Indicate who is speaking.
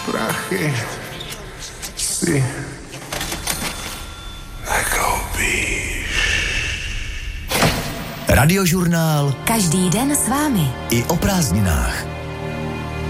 Speaker 1: prachy si nekoupíš.
Speaker 2: Radiožurnál.
Speaker 3: Každý den s vámi.
Speaker 2: I o prázdninách.